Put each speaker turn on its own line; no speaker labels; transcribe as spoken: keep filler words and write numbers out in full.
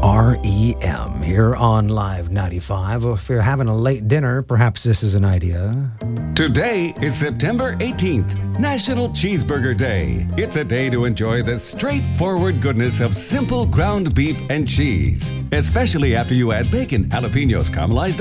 R E M here on Live ninety-five. Well, if you're having a late dinner, perhaps this is an idea.
Today is September eighteenth, National Cheeseburger Day. It's a day to enjoy the straightforward goodness of simple ground beef and cheese, especially after you add bacon, jalapenos, caramelized